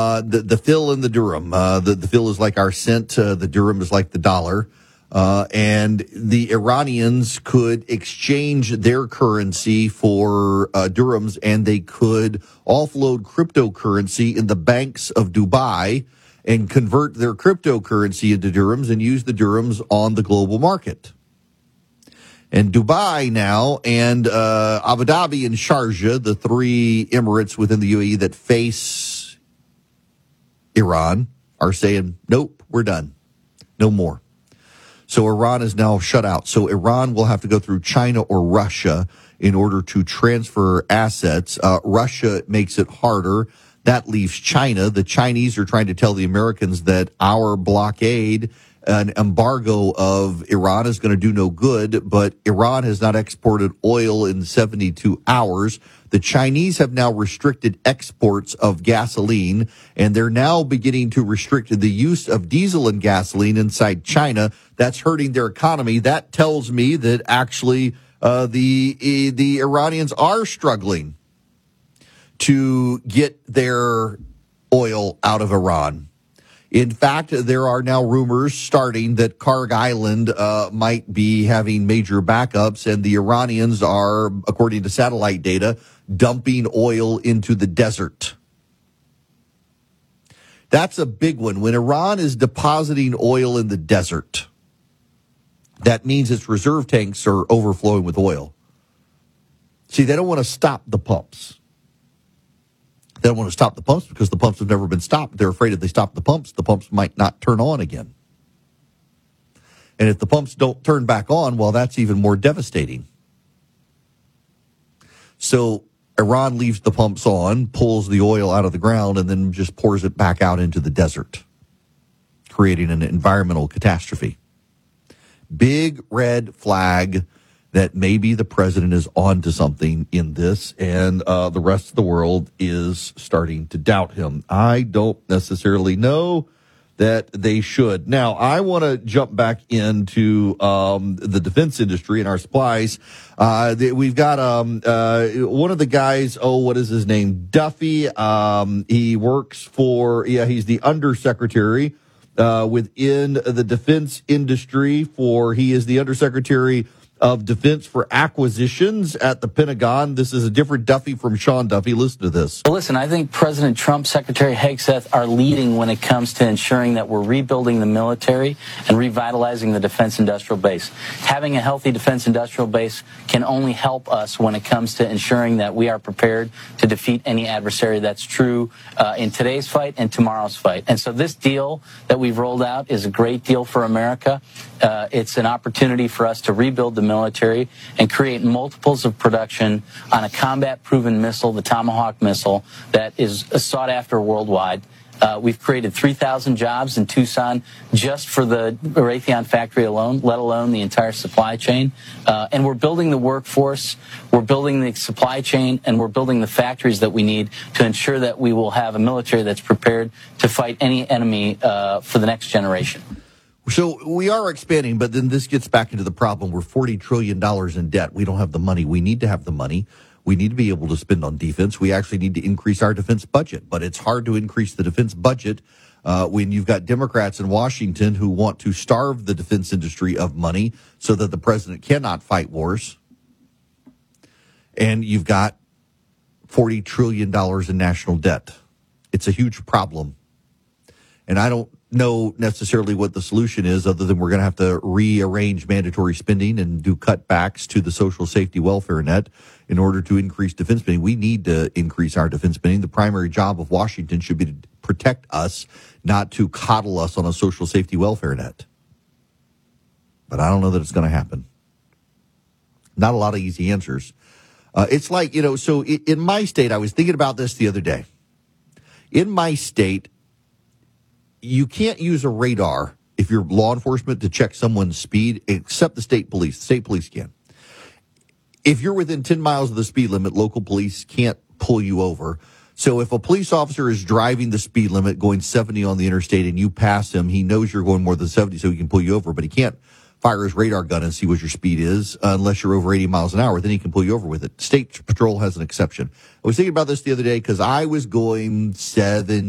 The fill and the dirham. The fill is like our cent. The dirham is like the dollar. And the Iranians could exchange their currency for dirhams, and they could offload cryptocurrency in the banks of Dubai and convert their cryptocurrency into dirhams and use the dirhams on the global market. And Dubai now and Abu Dhabi and Sharjah, the three emirates within the UAE that face Iran, are saying, nope, we're done. No more. So Iran is now shut out. So Iran will have to go through China or Russia in order to transfer assets. Russia makes it harder. That leaves China. The Chinese are trying to tell the Americans that our blockade, an embargo of Iran, is going to do no good, but Iran has not exported oil in 72 hours. The Chinese have now restricted exports of gasoline, and they're now beginning to restrict the use of diesel and gasoline inside China. That's hurting their economy. That tells me that actually the Iranians are struggling to get their oil out of Iran. In fact, there are now rumors starting that Karg Island might be having major backups, and the Iranians are, according to satellite data, dumping oil into the desert. That's a big one. When Iran is depositing oil in the desert, that means its reserve tanks are overflowing with oil. See, they don't want to stop the pumps. They don't want to stop the pumps because the pumps have never been stopped. They're afraid if they stop the pumps might not turn on again. And if the pumps don't turn back on, well, that's even more devastating. So Iran leaves the pumps on, pulls the oil out of the ground, and then just pours it back out into the desert, creating an environmental catastrophe. Big red flag that maybe the president is on to something in this, and the rest of the world is starting to doubt him. I don't necessarily know that they should. Now, I want to jump back into the defense industry and our supplies. We've got one of the guys, what is his name? Duffy. He works for, he's the undersecretary within the defense industry he is the undersecretary of Defense for Acquisitions at the Pentagon. This is a different Duffy from Sean Duffy. Listen to this. Well, listen, I think President Trump, Secretary Hegseth are leading when it comes to ensuring that we're rebuilding the military and revitalizing the defense industrial base. Having a healthy defense industrial base can only help us when it comes to ensuring that we are prepared to defeat any adversary. That's true in today's fight and tomorrow's fight. And so this deal that we've rolled out is a great deal for America. It's an opportunity for us to rebuild the military and create multiples of production on a combat-proven missile, the Tomahawk missile, that is sought after worldwide. We've created 3,000 jobs in Tucson just for the Raytheon factory alone, let alone the entire supply chain. And we're building the workforce, we're building the supply chain, and we're building the factories that we need to ensure that we will have a military that's prepared to fight any enemy for the next generation. So we are expanding, but then this gets back into the problem. We're $40 trillion in debt. We don't have the money. We need to have the money. We need to be able to spend on defense. We actually need to increase our defense budget, but it's hard to increase the defense budget when you've got Democrats in Washington who want to starve the defense industry of money so that the president cannot fight wars. And you've got $40 trillion in national debt. It's a huge problem. And I don't know necessarily what the solution is other than we're going to have to rearrange mandatory spending and do cutbacks to the social safety welfare net in order to increase defense spending. We need to increase our defense spending. The primary job of Washington should be to protect us, not to coddle us on a social safety welfare net. But I don't know that it's going to happen. Not a lot of easy answers. It's like, so in my state, I was thinking about this the other day. In my state, you can't use a radar if you're law enforcement to check someone's speed, except the state police. The state police can. If you're within 10 miles of the speed limit, local police can't pull you over. So if a police officer is driving the speed limit, going 70 on the interstate, and you pass him, he knows you're going more than 70, so he can pull you over. But he can't fire his radar gun and see what your speed is unless you're over 80 miles an hour. Then he can pull you over with it. State Patrol has an exception. I was thinking about this the other day because I was going 70